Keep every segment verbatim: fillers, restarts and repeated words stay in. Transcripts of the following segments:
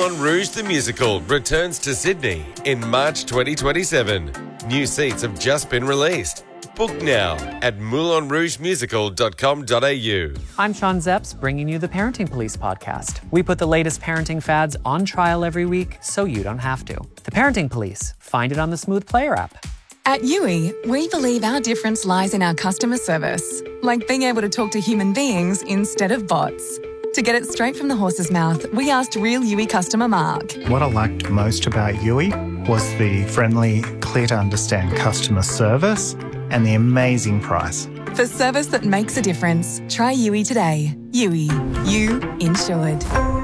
Moulin Rouge the Musical returns to Sydney in March twenty twenty-seven. New seats have just been released. Book now at moulin rouge musical dot com dot a u. I'm Sean Zepps, bringing you the Parenting Police podcast. We put the latest parenting fads on trial every week so you don't have to. The Parenting Police. Find it on the Smooth Player app. At Yui, we believe our difference lies in our customer service, like being able to talk to human beings instead of bots. To get it straight from the horse's mouth, we asked real Yui customer Mark. What I liked most about Yui was the friendly, clear-to-understand customer service and the amazing price. For service that makes a difference, try Yui today. Yui. You insured.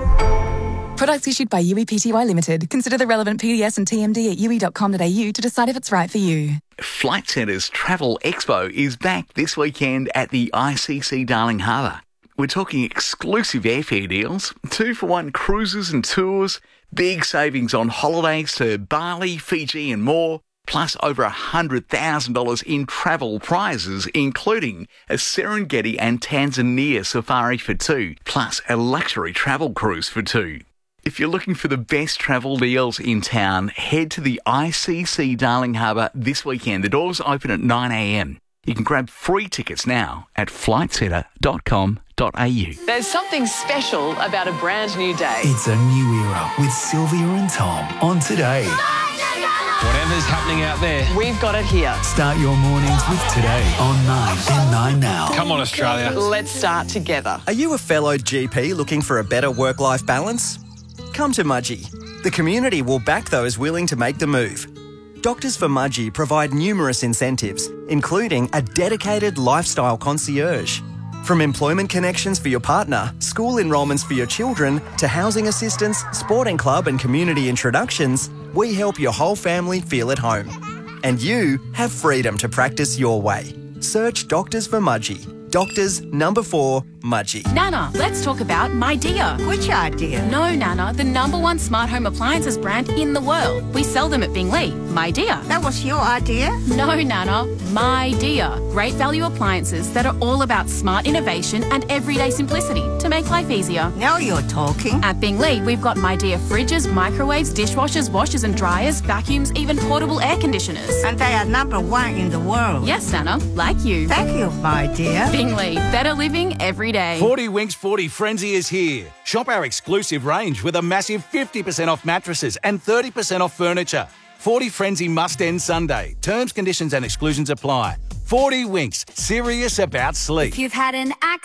Products issued by Yui Pty Limited. Consider the relevant P D S and T M D at yui dot com dot a u to decide if it's right for you. Flight Centre's Travel Expo is back this weekend at the I C C Darling Harbour. We're talking exclusive airfare deals, two-for-one cruises and tours, big savings on holidays to Bali, Fiji and more, plus over one hundred thousand dollars in travel prizes, including a Serengeti and Tanzania safari for two, plus a luxury travel cruise for two. If you're looking for the best travel deals in town, head to the I C C Darling Harbour this weekend. The doors open at nine a m. You can grab free tickets now at flight centre dot com dot a u. There's something special about a brand new day. It's a new era with Sylvia and Tom on Today. Whatever's happening out there, We've got it here. Start your mornings with Today on nine and nine now. come on Australia. Let's start together. Are you a fellow G P looking for a better work-life balance? Come to Mudgee. The community will back those willing to make the move. Doctors for Mudgee provide numerous incentives, including a dedicated lifestyle concierge. From employment connections for your partner, school enrolments for your children, to housing assistance, sporting club and community introductions, we help your whole family feel at home. And you have freedom to practice your way. Search Doctors for Mudgee. Doctors number four, Mudgee. Nana, let's talk about My Dear. Which idea? No, Nana, the number one smart home appliances brand in the world. We sell them at Bingley. My Dear. That was your idea? No, Nana, My Dear. Great value appliances that are all about smart innovation and everyday simplicity to make life easier. Now you're talking. At Bingley, we've got My Dear fridges, microwaves, dishwashers, washers and dryers, vacuums, even portable air conditioners. And they are number one in the world. Yes, Nana, like you. Thank you, my dear. Bingley, better living every day. forty Winks forty Frenzy is here. Shop our exclusive range with a massive fifty percent off mattresses and thirty percent off furniture. forty Frenzy must end Sunday. Terms, conditions and exclusions apply. forty Winks, serious about sleep. If you've had an accident.